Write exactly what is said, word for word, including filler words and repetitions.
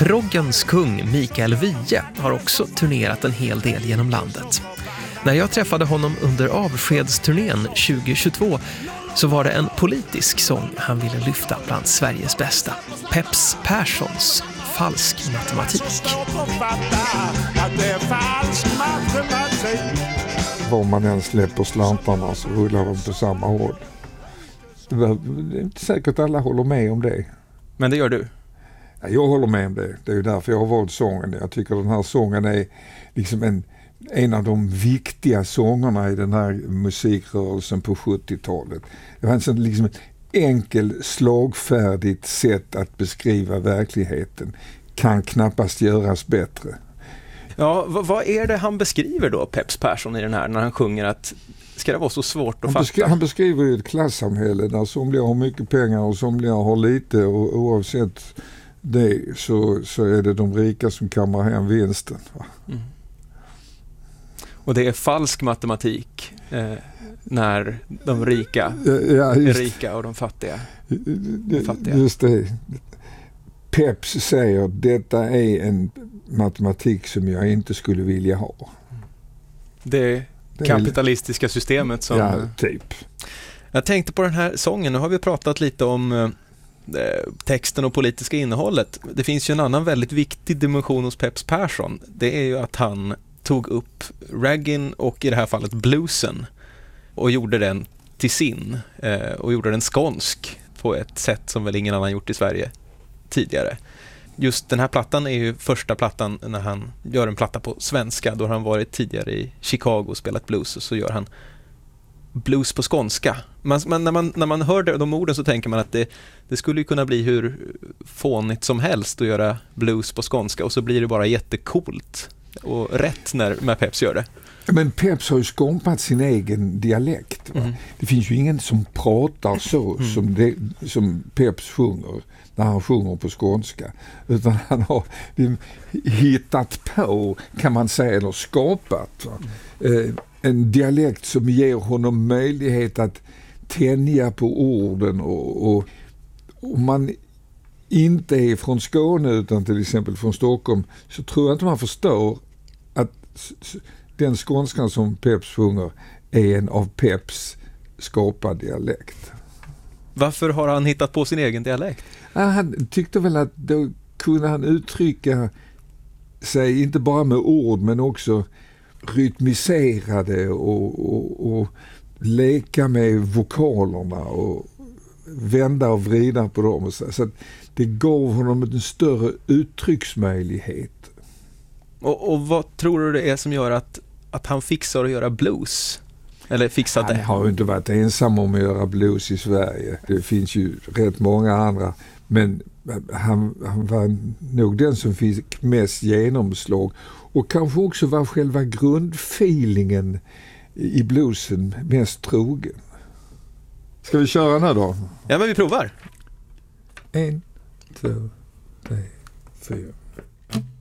Proggens kung Mikael Wiehe har också turnerat en hel del genom landet. När jag träffade honom under avskedsturnén tjugo tjugotvå så var det en politisk sång han ville lyfta bland Sveriges bästa. Peps Perssons Falsk matematik. Var man än släpper slantarna så rullar de på samma håll. Det är inte säkert alla håller med om det. Men det gör du? Ja, jag håller med om det. Det är ju därför jag har valt sången. Jag tycker den här sången är liksom en, en av de viktiga sångerna i den här musikrörelsen på sjuttiotalet. Det var en sån liksom enkel, slagfärdigt sätt att beskriva verkligheten. Kan knappast göras bättre. Ja, vad, vad är det han beskriver då, Peps Persson, i den här när han sjunger att ska det vara så svårt att han fatta? Beskri- han beskriver ju ett klassamhälle där somliga har mycket pengar och somliga har lite, och oavsett det så, så är det de rika som kammar hem vinsten. Mm. Och det är falsk matematik eh, när de rika ja, ja, just, är rika och de fattiga det, är fattiga. Just det. Peps säger detta är en matematik som jag inte skulle vilja ha. Det det kapitalistiska systemet som... Ja, typ. Jag tänkte på den här sången. Nu har vi pratat lite om eh, texten och politiska innehållet. Det finns ju en annan väldigt viktig dimension hos Peps Persson. Det är ju att han tog upp raggin och i det här fallet bluesen och gjorde den till sin eh, och gjorde den skånsk på ett sätt som väl ingen annan gjort i Sverige tidigare. Just den här plattan är ju första plattan när han gör en platta på svenska. Då har han varit tidigare i Chicago och spelat blues, och så gör han blues på skånska. Man, man, när, man, när man hör de orden så tänker man att det, det skulle ju kunna bli hur fånigt som helst att göra blues på skånska, och så blir det bara jättekult och rätt när, när Peps gör det. Men Peps har ju skapat sin egen dialekt. Va? Mm. Det finns ju ingen som pratar så mm. som, det, som Peps sjunger när han sjunger på skånska. Utan han har hittat på, kan man säga, eller skapat va? Mm. Eh, en dialekt som ger honom möjlighet att tänja på orden. Och, och om man inte är från Skåne utan till exempel från Stockholm, så tror jag inte man förstår att den skånskan som Peps sjunger är en av Peps skapad dialekt. Varför har han hittat på sin egen dialekt? Ja, han tyckte väl att då kunde han uttrycka sig inte bara med ord men också rytmiserade och, och, och leka med vokalerna och vända och vrida på dem. Så, så att det gav honom en större uttrycksmöjlighet. Och, och vad tror du det är som gör att, att han fixar att göra blues? Eller fixat det? Han har ju inte varit ensam om att göra blues i Sverige. Det finns ju rätt många andra. Men han, han var nog den som fick mest genomslag. Och kanske också var själva grundfeelingen i bluesen mest trogen. Ska vi köra den här då? Ja, men vi provar. En, två, tre, fyra.